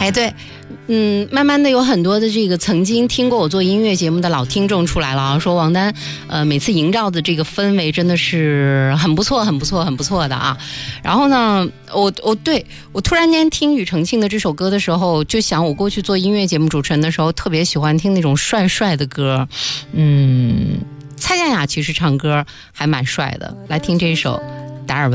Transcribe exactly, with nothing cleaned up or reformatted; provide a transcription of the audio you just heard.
哎，对，嗯，慢慢的有很多的这个曾经听过我做音乐节目的老听众出来了啊，说王丹，呃，每次营造的这个氛围真的是很不错，很不错，很不错的啊。然后呢，我我对我突然间听庾澄庆的这首歌的时候，就想我过去做音乐节目主持人的时候，特别喜欢听那种帅帅的歌，嗯，蔡健雅其实唱歌还蛮帅的，来听这首达尔文。